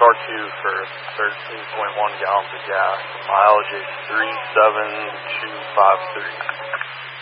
R2 for 13.1 gallons of gas. Mileage is 37253.